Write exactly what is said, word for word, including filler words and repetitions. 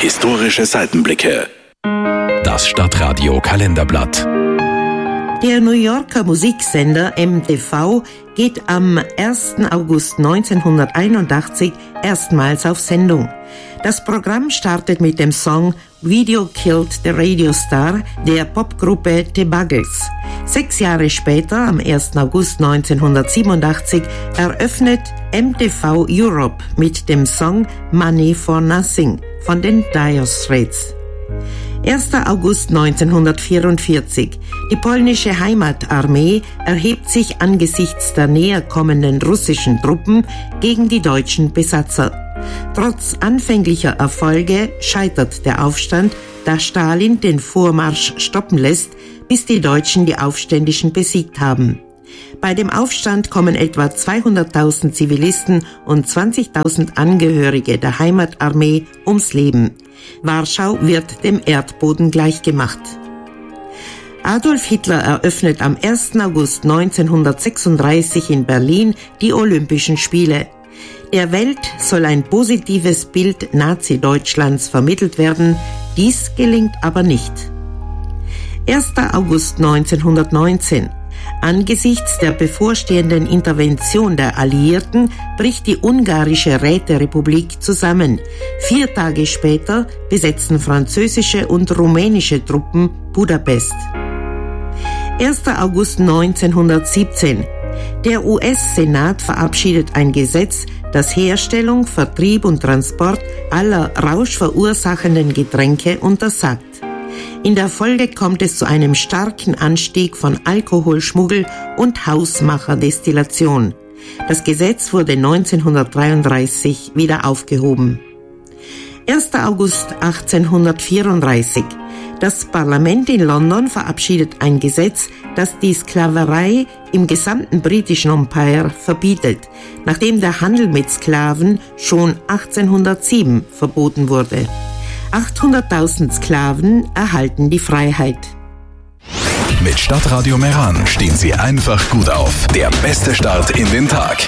Historische Seitenblicke. Das Stadtradio Kalenderblatt. Der New Yorker Musiksender M T V geht am ersten August neunzehnhunderteinundachtzig erstmals auf Sendung. Das Programm startet mit dem Song Video Killed the Radio Star der Popgruppe The Buggles. Sechs Jahre später, am ersten August neunzehnhundertsiebenundachtzig, eröffnet M T V Europe mit dem Song Money for Nothing von den Dire Straits. erster August neunzehnhundertvierundvierzig. Die polnische Heimatarmee erhebt sich angesichts der näher kommenden russischen Truppen gegen die deutschen Besatzer. Trotz anfänglicher Erfolge scheitert der Aufstand, da Stalin den Vormarsch stoppen lässt, bis die Deutschen die Aufständischen besiegt haben. Bei dem Aufstand kommen etwa zweihunderttausend Zivilisten und zwanzigtausend Angehörige der Heimatarmee ums Leben. Warschau wird dem Erdboden gleichgemacht. Adolf Hitler eröffnet am ersten August neunzehnhundertsechsunddreißig in Berlin die Olympischen Spiele. Der Welt soll ein positives Bild Nazi-Deutschlands vermittelt werden, dies gelingt aber nicht. erster August neunzehnhundertneunzehn. Angesichts der bevorstehenden Intervention der Alliierten bricht die ungarische Räterepublik zusammen. Vier Tage später besetzen französische und rumänische Truppen Budapest. erster August neunzehnhundertsiebzehn. Der U S-Senat verabschiedet ein Gesetz, das Herstellung, Vertrieb und Transport aller rauschverursachenden Getränke untersagt. In der Folge kommt es zu einem starken Anstieg von Alkoholschmuggel und Hausmacherdestillation. Das Gesetz wurde neunzehnhundertdreiunddreißig wieder aufgehoben. erster August achtzehnhundertvierunddreißig. Das Parlament in London verabschiedet ein Gesetz, das die Sklaverei im gesamten britischen Empire verbietet, nachdem der Handel mit Sklaven schon achtzehnhundertsieben verboten wurde. achthunderttausend Sklaven erhalten die Freiheit. Mit Stadtradio Meran stehen Sie einfach gut auf. Der beste Start in den Tag.